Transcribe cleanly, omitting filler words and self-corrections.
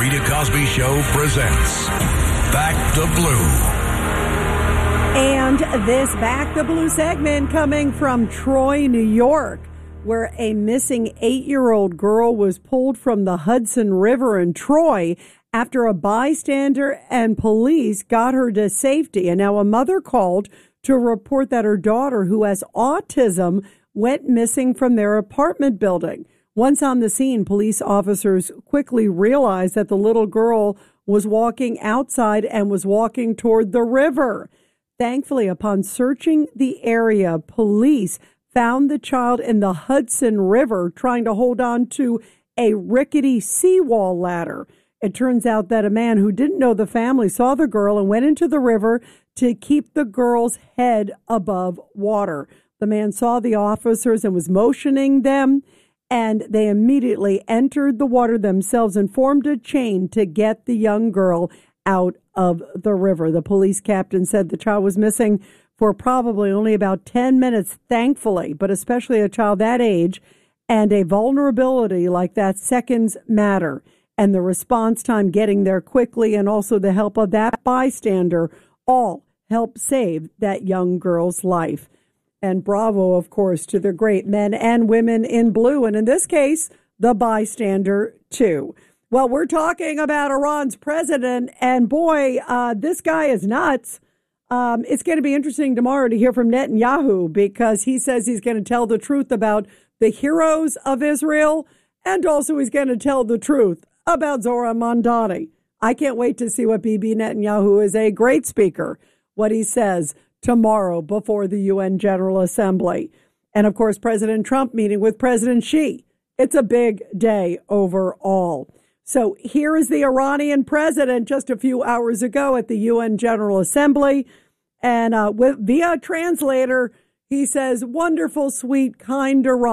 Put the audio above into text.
Rita Cosby Show presents Back to Blue. And this Back to Blue segment coming from Troy, New York, where a missing 8-year-old girl was pulled from the Hudson River in Troy after a bystander and police got her to safety. And now a mother called to report that her daughter, who has autism, went missing from their apartment building. Once on the scene, police officers quickly realized that the little girl was walking outside and was walking toward the river. Thankfully, upon searching the area, police found the child in the Hudson River trying to hold on to a rickety seawall ladder. It turns out that a man who didn't know the family saw the girl and went into the river to keep the girl's head above water. The man saw the officers and was motioning them, and they immediately entered the water themselves and formed a chain to get the young girl out of the river. The police captain said the child was missing for probably only about 10 minutes, thankfully, but especially a child that age and a vulnerability like that, seconds matter. And the response time getting there quickly and also the help of that bystander all helped save that young girl's life. And bravo, of course, to the great men and women in blue. And in this case, the bystander, too. Well, we're talking about Iran's president, and boy, this guy is nuts. It's going to be interesting tomorrow to hear from Netanyahu, because he says he's going to tell the truth about the heroes of Israel, and also he's going to tell the truth about Zohran Mamdani. I can't wait to see what Bibi Netanyahu, who is a great speaker, what he says tomorrow before the UN General Assembly. And, of course, President Trump meeting with President Xi. It's a big day overall. So here is the Iranian president just a few hours ago at the UN General Assembly. And via translator, he says, wonderful, sweet, kind Iran.